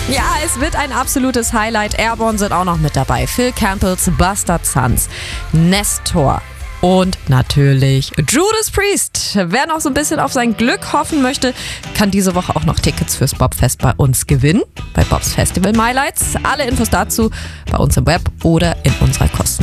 Ja, es wird ein absolutes Highlight. Airborne sind auch noch mit dabei. Phil Campbells Bastard Sons, Nestor und natürlich Judas Priest. Wer noch so ein bisschen auf sein Glück hoffen möchte, kann diese Woche auch noch Tickets fürs Bobfest bei uns gewinnen. Bei Bobs Festival My Lights. Alle Infos dazu bei uns im Web oder in unserer Kosten